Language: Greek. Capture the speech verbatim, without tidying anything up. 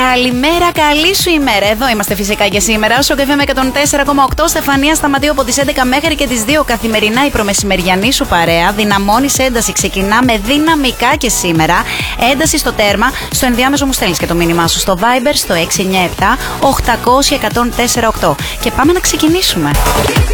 Καλημέρα, καλή σου ημέρα. Εδώ είμαστε φυσικά και σήμερα. Στο καφέ με εκατόν τέσσερα κόμμα οκτώ. Στεφανία Σταματίου από τις έντεκα μέχρι και τις δύο. Καθημερινά η προμεσημεριανή σου παρέα. Δυναμώνει ένταση. Ξεκινά με δυναμικά και σήμερα. Ένταση στο τέρμα. Στο ενδιάμεσο μου στέλνεις και το μήνυμά σου στο Viber στο έξι εννιά επτά οκτακόσια εκατόν τέσσερα οκτώ. Και πάμε να ξεκινήσουμε.